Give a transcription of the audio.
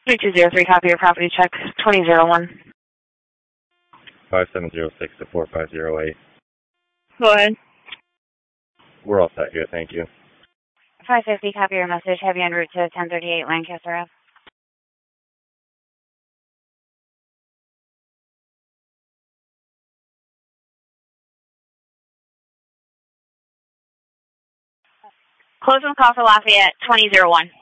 3203, copy your property check, 2001. 5706 to 4508. Go ahead. We're all set here, thank you. 550, copy your message, heavy en route to 1038 Lancaster Ave. Closing call for Lafayette, 2001.